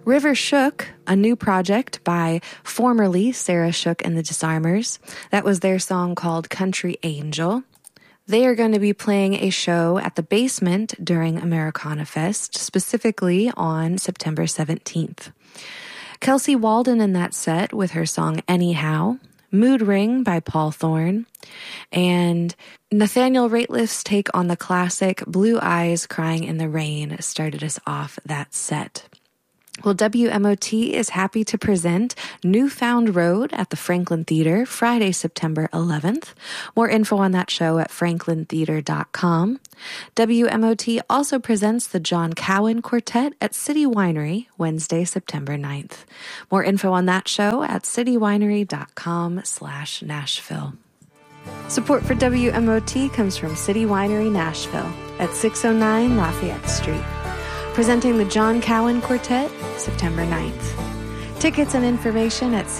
River Shook, a new project by formerly Sarah Shook and the Disarmers. That was their song called Country Angel. They are going to be playing a show at the Basement during Americana Fest, specifically on September 17th. Kelsey Walden in that set with her song Anyhow, Mood Ring by Paul Thorne, and Nathaniel Rateliff's take on the classic Blue Eyes Crying in the Rain started us off that set. Well, WMOT is happy to present Newfound Road at the Franklin Theater Friday, September 11th. More info on that show at franklintheater.com. WMOT also presents the John Cowan Quartet at City Winery Wednesday, September 9th. More info on that show at citywinery.com/Nashville. Support for WMOT comes from City Winery Nashville at 609 Lafayette Street. Presenting the John Cowan Quartet, September 9th. Tickets and information at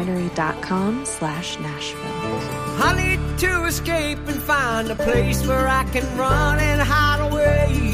citywinery.com/Nashville. I need to escape and find a place where I can run and hide away.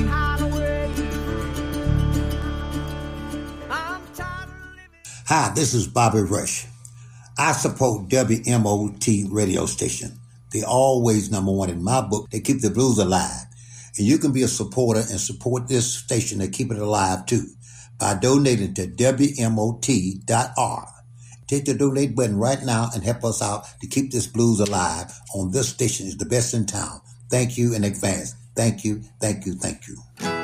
Hi, this is Bobby Rush. I support WMOT radio station. They're always number one in my book. They keep the blues alive. And you can be a supporter and support this station and keep it alive too by donating to WMOT.org. Take the donate button right now and help us out to keep this blues alive on this station. It's the best in town. Thank you in advance. Thank you, thank you, thank you.